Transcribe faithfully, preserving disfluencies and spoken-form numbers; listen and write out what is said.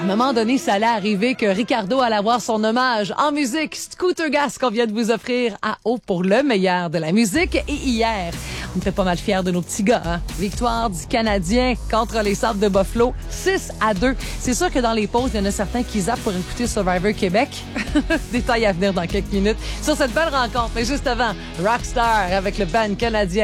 moment donné, ça allait arriver que Ricardo allait avoir son hommage en musique. Scooter Gas qu'on vient de vous offrir à haut pour le meilleur de la musique. Et hier, on fait pas mal fiers de nos petits gars. Hein? Victoire du Canadien contre les Sabres de Buffalo, six à deux. C'est sûr que dans les pauses, il y en a certains qui zappent pour écouter Survivor Québec. Détails à venir dans quelques minutes sur cette belle rencontre. Mais juste avant, Rockstar avec le band canadien.